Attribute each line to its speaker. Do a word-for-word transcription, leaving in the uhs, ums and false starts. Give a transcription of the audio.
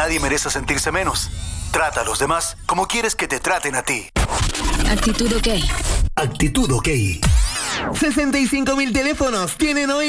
Speaker 1: Nadie merece sentirse menos. Trata a los demás como quieres que te traten a ti.
Speaker 2: Actitud OK.
Speaker 3: Actitud OK. sesenta y cinco mil teléfonos tienen hoy